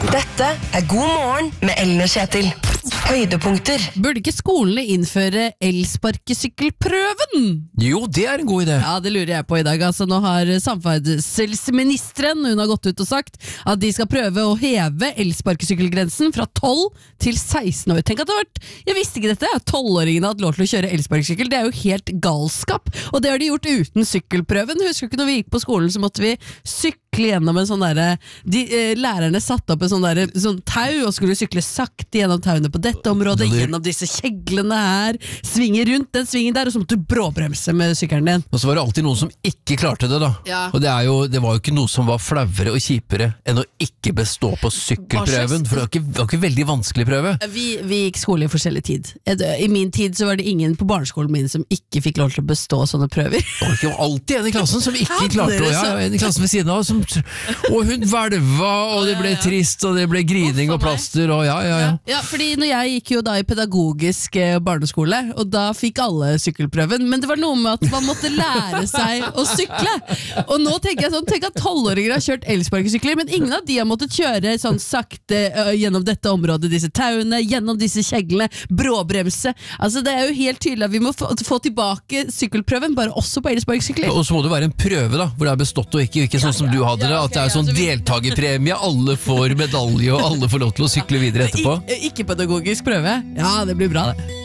Dette God morgen med Ellen og Kjetil. Høydepunkter. Burde ikke skolene innføre elsparkesykkelprøven? Jo, det en god idé. Ja, det lurer jeg på i dag. Nå har samferdselsministeren hun har gått ut og sagt at de skal prøve å heve elsparkesykkelgrensen fra 12 til 16 år. Tenk at det har vært, jeg visste ikke dette, 12-åringene har hatt lov til å kjøre elsparkesykkel. Det er jo helt galskap. Og det har de gjort uten sykkelprøven. Husker ikke når vi gikk på skolen så måtte vi sykle gjennom en sånn derre lærerne satte opp en sånn tau og skulle sykle sakte gjennom tauene på dette området, gjennom disse kjeglene her, svinge rundt den svingen der, og så måtte du bråbremse med sykkelen din. Og så var det alltid noen som ikke klarte det da. Ja. Og det var jo ikke noe som var flauere og kjipere enn å ikke bestå på sykkelprøven, for det var ikke veldig vanskelig prøve. Vi gikk skole i forskjellig tid. I min tid så var det ingen på barneskolen min som ikke fikk lov til å bestå sånne prøver. Det var ikke alltid en i klassen som ikke klarte det, og en i klassen ved siden av og hun hvelva, og det ble trist, og det ble grining og plaster, og ja. Fordi når jeg gikk jo da i pedagogisk barneskole, og da fikk alle sykkelprøven, men det var noe med at man måtte lære seg å sykle. Og nå tenker jeg sånn, tenk at 12-åringer har kjørt elsparkesykler, men ingen av de har måttet kjøre sånn sakte gjennom dette området, disse tauene, gjennom disse kjeglene, bråbremse. Altså det er jo helt tydelig at vi må få tilbake sykkelprøven, bare også på elsparkesykler. Og så må det være en prøve da, hvor det er bestått og ikke sånn som du hadde det, at det er sånn deltagerpremie, alle får medalje og alle får lov til å sykle videre etterpå. Ikke pedagogisk prøve. Ja, det blir bra det.